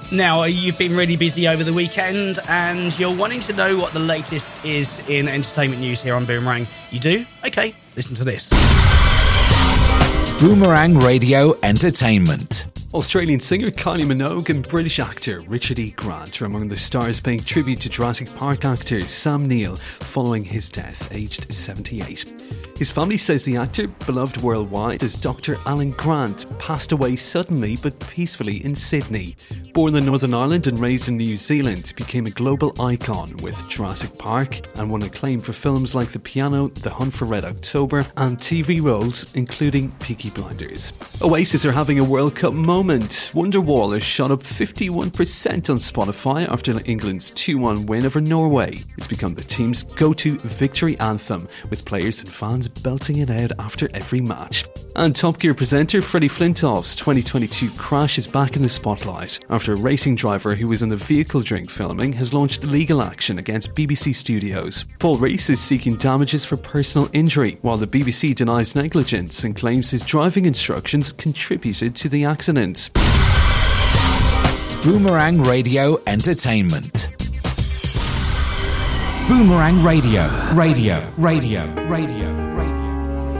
Now, you've been really busy over the weekend and you're wanting to know what the latest is in entertainment news here on Boomerang. You do? Okay, listen to this. Boomerang Radio Entertainment. Australian singer Kylie Minogue and British actor Richard E. Grant are among the stars paying tribute to Jurassic Park actor Sam Neill following his death, aged 78. His family says the actor, beloved worldwide as Dr. Alan Grant, passed away suddenly but peacefully in Sydney. Born in Northern Ireland and raised in New Zealand, became a global icon with Jurassic Park and won acclaim for films like The Piano, The Hunt for Red October and TV roles including Peaky Blinders. Oasis are having a World Cup moment. Wonderwall has shot up 51% on Spotify after England's 2-1 win over Norway. It's become the team's go-to victory anthem, with players and fans belting it out after every match. And Top Gear presenter Freddie Flintoff's 2022 crash is back in the spotlight after a racing driver who was in the vehicle during filming has launched legal action against BBC Studios. Paul Rees is seeking damages for personal injury, while the BBC denies negligence and claims his driving instructions contributed to the accident. Boomerang Radio Entertainment. Boomerang Radio. Radio.